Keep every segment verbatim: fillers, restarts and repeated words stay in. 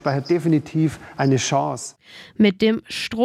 Daher definitiv eine Chance. Mit dem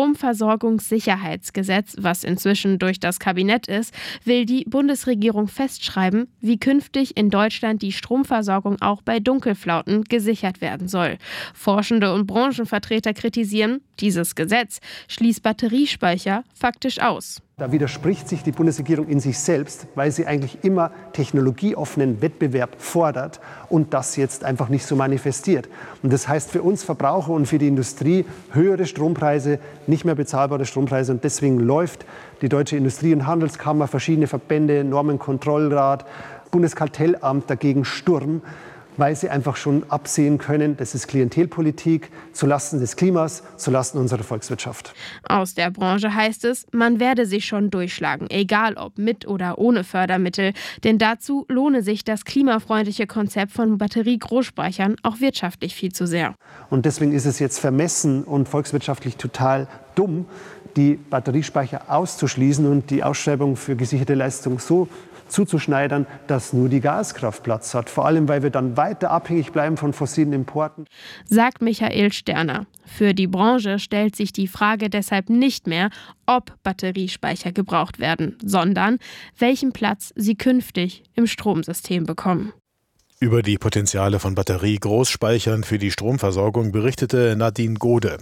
Stromversorgungssicherheitsgesetz, was inzwischen durch das Kabinett ist, will die Bundesregierung festschreiben, wie künftig in Deutschland die Stromversorgung auch bei Dunkelflauten gesichert werden soll. Forschende und Branchenvertreter kritisieren, dieses Gesetz schließt Batteriespeicher faktisch aus. Da widerspricht sich die Bundesregierung in sich selbst, weil sie eigentlich immer technologieoffenen Wettbewerb fordert und das jetzt einfach nicht so manifestiert. Und das heißt für uns Verbraucher und für die Industrie höhere Strompreise, nicht mehr bezahlbare Strompreise. Und deswegen läuft die Deutsche Industrie- und Handelskammer, verschiedene Verbände, Normenkontrollrat, Bundeskartellamt dagegen Sturm, weil sie einfach schon absehen können, das ist Klientelpolitik zulasten des Klimas, zulasten unserer Volkswirtschaft. Aus der Branche heißt es, man werde sich schon durchschlagen, egal ob mit oder ohne Fördermittel. Denn dazu lohne sich das klimafreundliche Konzept von Batteriegroßspeichern auch wirtschaftlich viel zu sehr. Und deswegen ist es jetzt vermessen und volkswirtschaftlich total dumm, die Batteriespeicher auszuschließen und die Ausschreibung für gesicherte Leistung so zuzuschneidern, dass nur die Gaskraft Platz hat. Vor allem, weil wir dann weiter abhängig bleiben von fossilen Importen. Sagt Michael Sterner. Für die Branche stellt sich die Frage deshalb nicht mehr, ob Batteriespeicher gebraucht werden, sondern welchen Platz sie künftig im Stromsystem bekommen. Über die Potenziale von Batteriegroßspeichern für die Stromversorgung berichtete Nadine Gode.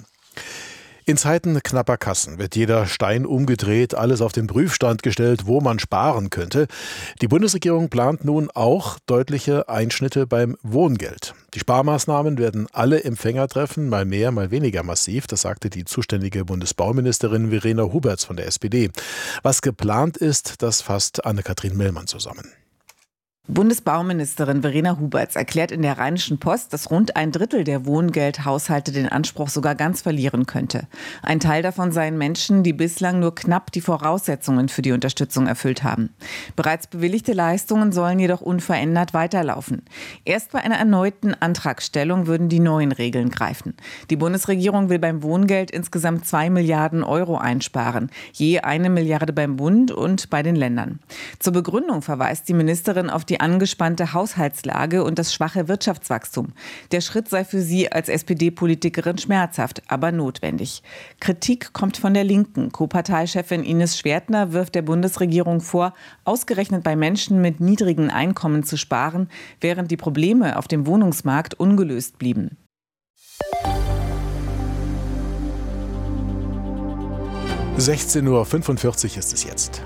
In Zeiten knapper Kassen wird jeder Stein umgedreht, alles auf den Prüfstand gestellt, wo man sparen könnte. Die Bundesregierung plant nun auch deutliche Einschnitte beim Wohngeld. Die Sparmaßnahmen werden alle Empfänger treffen, mal mehr, mal weniger massiv. Das sagte die zuständige Bundesbauministerin Verena Huberts von der S P D. Was geplant ist, das fasst Anne-Kathrin Mellmann zusammen. Bundesbauministerin Verena Huberts erklärt in der Rheinischen Post, dass rund ein Drittel der Wohngeldhaushalte den Anspruch sogar ganz verlieren könnte. Ein Teil davon seien Menschen, die bislang nur knapp die Voraussetzungen für die Unterstützung erfüllt haben. Bereits bewilligte Leistungen sollen jedoch unverändert weiterlaufen. Erst bei einer erneuten Antragstellung würden die neuen Regeln greifen. Die Bundesregierung will beim Wohngeld insgesamt zwei Milliarden Euro einsparen, je eine Milliarde beim Bund und bei den Ländern. Zur Begründung verweist die Ministerin auf die die angespannte Haushaltslage und das schwache Wirtschaftswachstum. Der Schritt sei für sie als S P D-Politikerin schmerzhaft, aber notwendig. Kritik kommt von der Linken. Co-Parteichefin Ines Schwertner wirft der Bundesregierung vor, ausgerechnet bei Menschen mit niedrigen Einkommen zu sparen, während die Probleme auf dem Wohnungsmarkt ungelöst blieben. sechzehn Uhr fünfundvierzig ist es jetzt.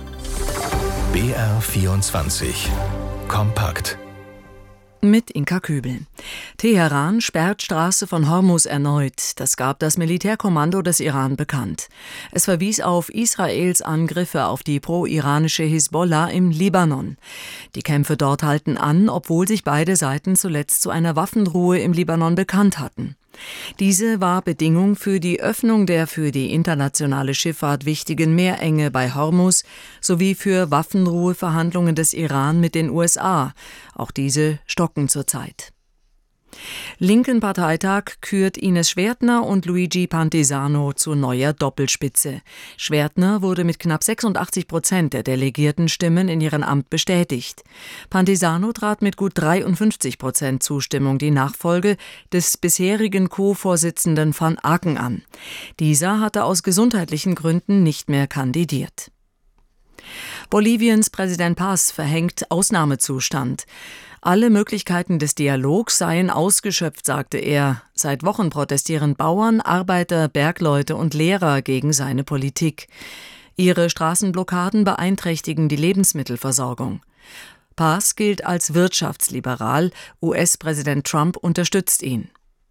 B R vierundzwanzig Kompakt. Mit Inka Kübel. Teheran sperrt Straße von Hormuz erneut. Das gab das Militärkommando des Iran bekannt. Es verwies auf Israels Angriffe auf die pro-iranische Hisbollah im Libanon. Die Kämpfe dort halten an, obwohl sich beide Seiten zuletzt zu einer Waffenruhe im Libanon bekannt hatten. Diese war Bedingung für die Öffnung der für die internationale Schifffahrt wichtigen Meerenge bei Hormuz sowie für Waffenruheverhandlungen des Iran mit den U S A. Auch diese stocken zurzeit. Linken Parteitag kürt Ines Schwertner und Luigi Pantisano zu neuer Doppelspitze. Schwertner wurde mit knapp sechsundachtzig Prozent der Delegiertenstimmen in ihrem Amt bestätigt. Pantisano trat mit gut dreiundfünfzig Prozent Zustimmung die Nachfolge des bisherigen Co-Vorsitzenden van Aken an. Dieser hatte aus gesundheitlichen Gründen nicht mehr kandidiert. Boliviens Präsident Paz verhängt Ausnahmezustand. Alle Möglichkeiten des Dialogs seien ausgeschöpft, sagte er. Seit Wochen protestieren Bauern, Arbeiter, Bergleute und Lehrer gegen seine Politik. Ihre Straßenblockaden beeinträchtigen die Lebensmittelversorgung. Paz gilt als wirtschaftsliberal. U S-Präsident Trump unterstützt ihn.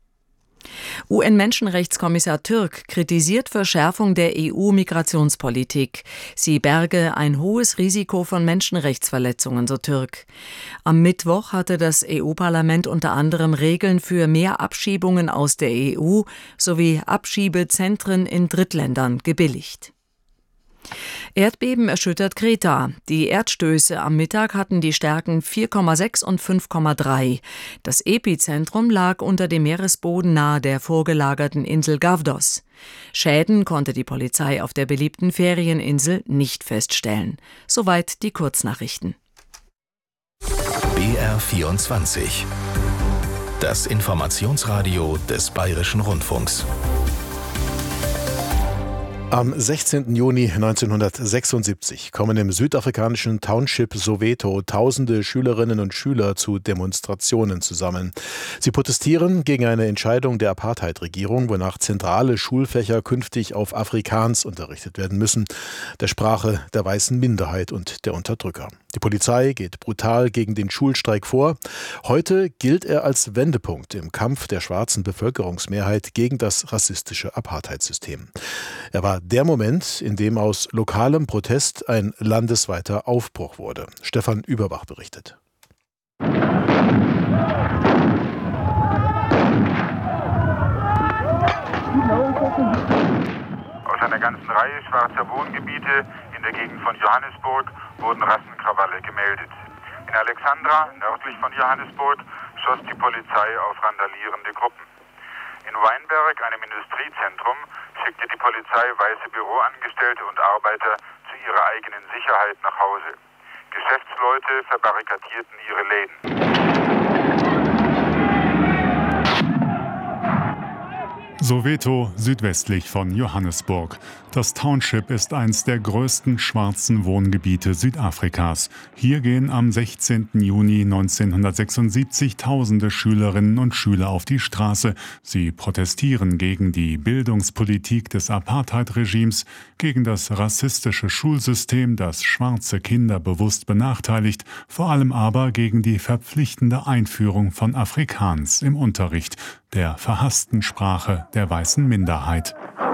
U N-Menschenrechtskommissar Türk kritisiert Verschärfung der E U-Migrationspolitik. Sie berge ein hohes Risiko von Menschenrechtsverletzungen, so Türk. Am Mittwoch hatte das E U-Parlament unter anderem Regeln für mehr Abschiebungen aus der E U sowie Abschiebezentren in Drittländern gebilligt. Erdbeben erschüttert Kreta. Die Erdstöße am Mittag hatten die Stärken vier Komma sechs und fünf Komma drei. Das Epizentrum lag unter dem Meeresboden nahe der vorgelagerten Insel Gavdos. Schäden konnte die Polizei auf der beliebten Ferieninsel nicht feststellen. Soweit die Kurznachrichten. B R vierundzwanzig Das Informationsradio des Bayerischen Rundfunks. Am sechzehnten Juni neunzehnhundertsechsundsiebzig kommen im südafrikanischen Township Soweto tausende Schülerinnen und Schüler zu Demonstrationen zusammen. Sie protestieren gegen eine Entscheidung der Apartheid-Regierung, wonach zentrale Schulfächer künftig auf Afrikaans unterrichtet werden müssen, der Sprache der weißen Minderheit und der Unterdrücker. Die Polizei geht brutal gegen den Schulstreik vor. Heute gilt er als Wendepunkt im Kampf der schwarzen Bevölkerungsmehrheit gegen das rassistische Apartheid-System. Er war der Moment, in dem aus lokalem Protest ein landesweiter Aufbruch wurde. Stefan Überbach berichtet. Aus einer ganzen Reihe schwarzer Wohngebiete in der Gegend von Johannesburg wurden Rassenkrawalle gemeldet. In Alexandra, nördlich von Johannesburg, schoss die Polizei auf randalierende Gruppen. In Weinberg, einem Industriezentrum, schickte die Polizei weiße Büroangestellte und Arbeiter zu ihrer eigenen Sicherheit nach Hause. Geschäftsleute verbarrikadierten ihre Läden. Soweto, südwestlich von Johannesburg. Das Township ist eines der größten schwarzen Wohngebiete Südafrikas. Hier gehen am sechzehnten Juni neunzehnhundertsechsundsiebzig tausende Schülerinnen und Schüler auf die Straße. Sie protestieren gegen die Bildungspolitik des Apartheid-Regimes, gegen das rassistische Schulsystem, das schwarze Kinder bewusst benachteiligt, vor allem aber gegen die verpflichtende Einführung von Afrikaans im Unterricht, der verhassten Sprache der weißen Minderheit.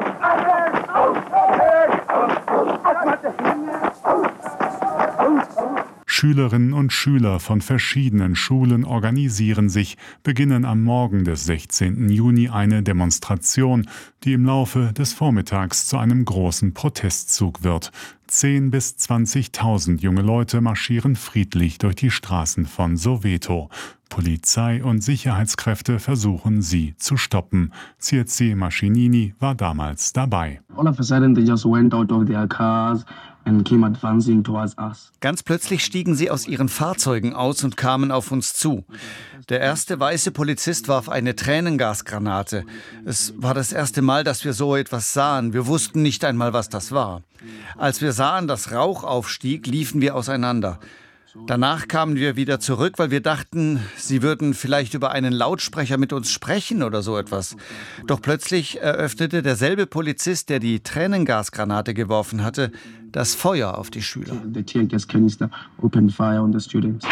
Schülerinnen und Schüler von verschiedenen Schulen organisieren sich, beginnen am Morgen des sechzehnten Juni eine Demonstration, die im Laufe des Vormittags zu einem großen Protestzug wird. Zehn bis zwanzigtausend junge Leute marschieren friedlich durch die Straßen von Soweto. Polizei und Sicherheitskräfte versuchen, sie zu stoppen. Tshietsi Mashinini war damals dabei. All of a sudden they just went out of their cars and came advancing towards us. Ganz plötzlich stiegen sie aus ihren Fahrzeugen aus und kamen auf uns zu. Der erste weiße Polizist warf eine Tränengasgranate. Es war das erste Mal, dass wir so etwas sahen. Wir wussten nicht einmal, was das war. Als wir sahen, dass Rauch aufstieg, liefen wir auseinander. Danach kamen wir wieder zurück, weil wir dachten, sie würden vielleicht über einen Lautsprecher mit uns sprechen oder so etwas. Doch plötzlich eröffnete derselbe Polizist, der die Tränengasgranate geworfen hatte, das Feuer auf die Schüler. The tear gas canister opened fire on the students.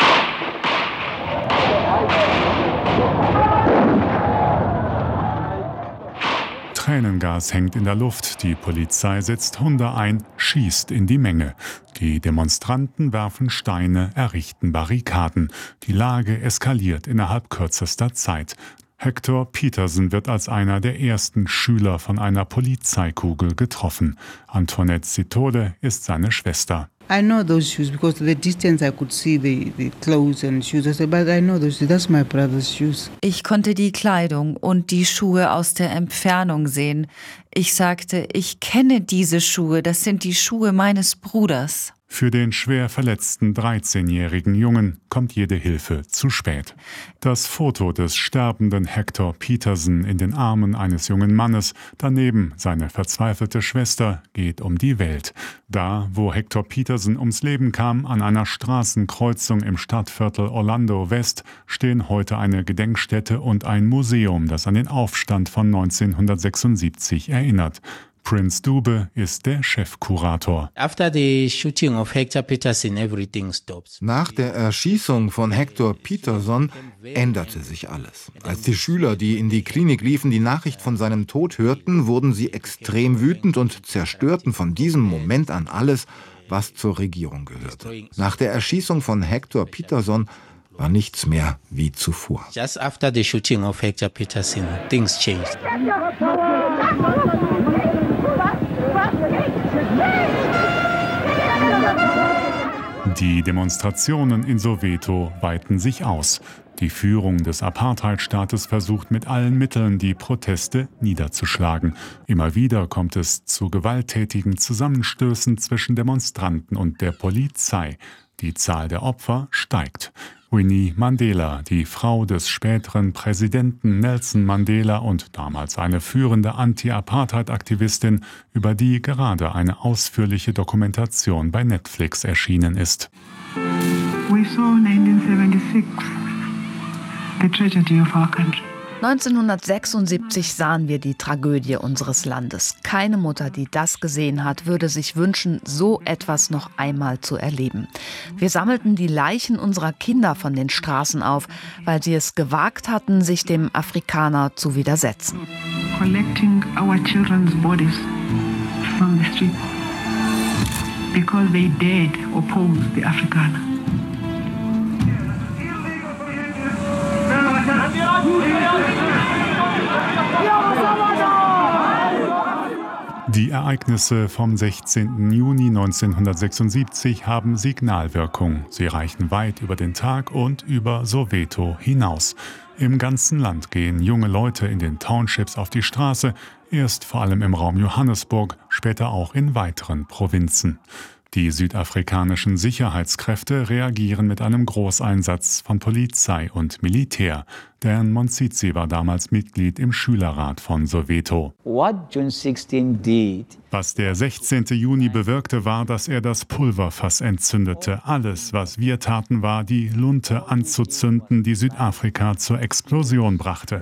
Tränengas hängt in der Luft, die Polizei setzt Hunde ein, schießt in die Menge. Die Demonstranten werfen Steine, errichten Barrikaden. Die Lage eskaliert innerhalb kürzester Zeit. Hector Peterson wird als einer der ersten Schüler von einer Polizeikugel getroffen. Antoinette Sitole ist seine Schwester. I know those shoes because the distance I could see the, the clothes and shoes. I said, but I know those shoes. That's my brother's shoes. Ich konnte die Kleidung und die Schuhe aus der Entfernung sehen. Ich sagte, ich kenne diese Schuhe. Das sind die Schuhe meines Bruders. Für den schwer verletzten dreizehnjährigen Jungen kommt jede Hilfe zu spät. Das Foto des sterbenden Hector Peterson in den Armen eines jungen Mannes, daneben seine verzweifelte Schwester, geht um die Welt. Da, wo Hector Peterson ums Leben kam, an einer Straßenkreuzung im Stadtviertel Orlando West, stehen heute eine Gedenkstätte und ein Museum, das an den Aufstand von neunzehnhundertsechsundsiebzig erinnert. Prince Dube ist der Chefkurator. Nach der Erschießung von Hector Peterson änderte sich alles. Als die Schüler, die in die Klinik liefen, die Nachricht von seinem Tod hörten, wurden sie extrem wütend und zerstörten von diesem Moment an alles, was zur Regierung gehörte. Nach der Erschießung von Hector Peterson war nichts mehr wie zuvor. Just after the shooting of Hector Peterson, things changed. Die Demonstrationen in Soweto weiten sich aus. Die Führung des Apartheidstaates versucht mit allen Mitteln, die Proteste niederzuschlagen. Immer wieder kommt es zu gewalttätigen Zusammenstößen zwischen Demonstranten und der Polizei. Die Zahl der Opfer steigt. Winnie Mandela, die Frau des späteren Präsidenten Nelson Mandela und damals eine führende Anti-Apartheid-Aktivistin, über die gerade eine ausführliche Dokumentation bei Netflix erschienen ist. We saw nineteen seventy-six, the tragedy of our country. neunzehnhundertsechsundsiebzig sahen wir die Tragödie unseres Landes. Keine Mutter, die das gesehen hat, würde sich wünschen, so etwas noch einmal zu erleben. Wir sammelten die Leichen unserer Kinder von den Straßen auf, weil sie es gewagt hatten, sich dem Afrikaner zu widersetzen. Collecting our children's bodies from the street because they dared oppose the Afrikaner. Die Ereignisse vom sechzehnten Juni neunzehnhundertsechsundsiebzig haben Signalwirkung. Sie reichen weit über den Tag und über Soweto hinaus. Im ganzen Land gehen junge Leute in den Townships auf die Straße, erst vor allem im Raum Johannesburg, später auch in weiteren Provinzen. Die südafrikanischen Sicherheitskräfte reagieren mit einem Großeinsatz von Polizei und Militär. Dan Monsitsi war damals Mitglied im Schülerrat von Soweto. Was der sechzehnten Juni bewirkte, war, dass er das Pulverfass entzündete. Alles, was wir taten, war, die Lunte anzuzünden, die Südafrika zur Explosion brachte.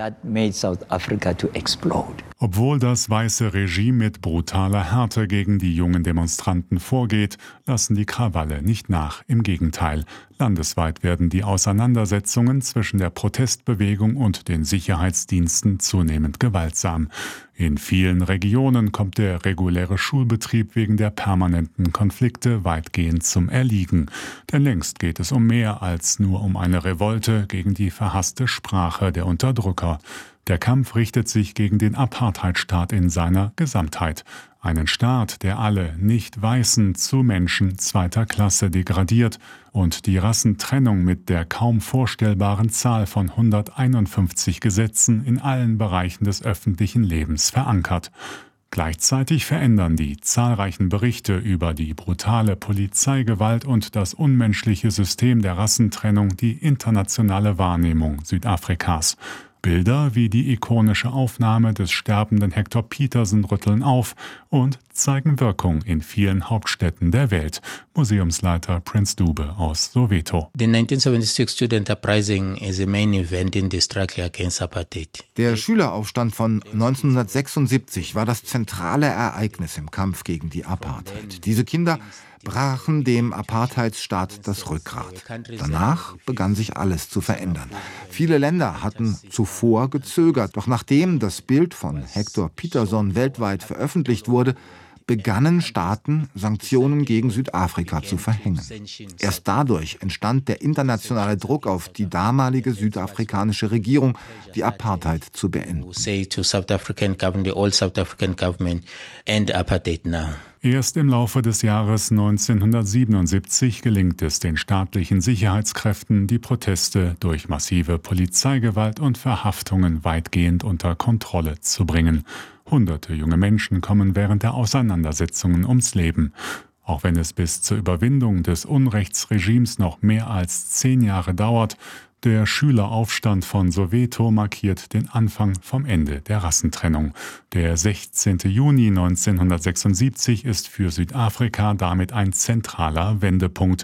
Obwohl das weiße Regime mit brutaler Härte gegen die jungen Demonstranten vorgeht, lassen die Krawalle nicht nach. Im Gegenteil. Landesweit werden die Auseinandersetzungen zwischen der Protestbewegung und den Sicherheitsdiensten zunehmend gewaltsam. In vielen Regionen kommt der reguläre Schulbetrieb wegen der permanenten Konflikte weitgehend zum Erliegen. Denn längst geht es um mehr als nur um eine Revolte gegen die verhasste Sprache der Unterdrücker. Der Kampf richtet sich gegen den Apartheidstaat in seiner Gesamtheit. Einen Staat, der alle Nicht-Weißen zu Menschen zweiter Klasse degradiert und die Rassentrennung mit der kaum vorstellbaren Zahl von hunderteinundfünfzig Gesetzen in allen Bereichen des öffentlichen Lebens verankert. Gleichzeitig verändern die zahlreichen Berichte über die brutale Polizeigewalt und das unmenschliche System der Rassentrennung die internationale Wahrnehmung Südafrikas. Bilder wie die ikonische Aufnahme des sterbenden Hector Pieterson rütteln auf und zeigen Wirkung in vielen Hauptstädten der Welt. Museumsleiter Prince Dube aus Soweto. The nineteen seventy-six Student Uprising is a main event in the struggle against apartheid. Der Schüleraufstand von neunzehnhundertsechsundsiebzig war das zentrale Ereignis im Kampf gegen die Apartheid. Diese Kinder brachen dem Apartheidsstaat das Rückgrat. Danach begann sich alles zu verändern. Viele Länder hatten zuvor gezögert, doch nachdem das Bild von Hector Pieterson weltweit veröffentlicht wurde, begannen Staaten, Sanktionen gegen Südafrika zu verhängen. Erst dadurch entstand der internationale Druck auf die damalige südafrikanische Regierung, die Apartheid zu beenden. Erst im Laufe des Jahres neunzehnhundertsiebenundsiebzig gelingt es den staatlichen Sicherheitskräften, die Proteste durch massive Polizeigewalt und Verhaftungen weitgehend unter Kontrolle zu bringen. Hunderte junge Menschen kommen während der Auseinandersetzungen ums Leben. Auch wenn es bis zur Überwindung des Unrechtsregimes noch mehr als zehn Jahre dauert, der Schüleraufstand von Soweto markiert den Anfang vom Ende der Rassentrennung. Der sechzehnten Juni neunzehnhundertsechsundsiebzig ist für Südafrika damit ein zentraler Wendepunkt.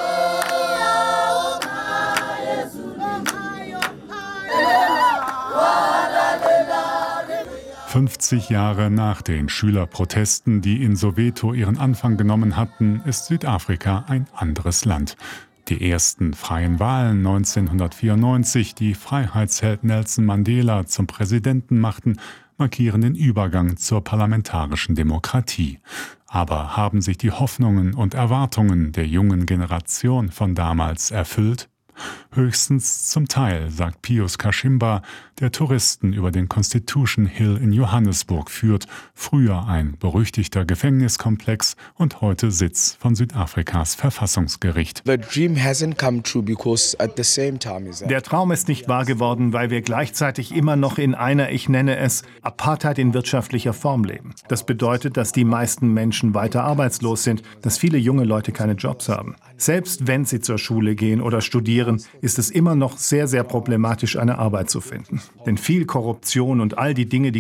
fünfzig Jahre nach den Schülerprotesten, die in Soweto ihren Anfang genommen hatten, ist Südafrika ein anderes Land. Die ersten freien Wahlen neunzehnhundertvierundneunzig, die Freiheitsheld Nelson Mandela zum Präsidenten machten, markieren den Übergang zur parlamentarischen Demokratie. Aber haben sich die Hoffnungen und Erwartungen der jungen Generation von damals erfüllt? Höchstens zum Teil, sagt Pius Kashimba, der Touristen über den Constitution Hill in Johannesburg führt, früher ein berüchtigter Gefängniskomplex und heute Sitz von Südafrikas Verfassungsgericht. Der Traum ist nicht wahr geworden, weil wir gleichzeitig immer noch in einer, ich nenne es, Apartheid in wirtschaftlicher Form leben. Das bedeutet, dass die meisten Menschen weiter arbeitslos sind, dass viele junge Leute keine Jobs haben. Selbst wenn sie zur Schule gehen oder studieren, ist es immer noch sehr, sehr problematisch, eine Arbeit zu finden. Denn viel Korruption und all die Dinge, die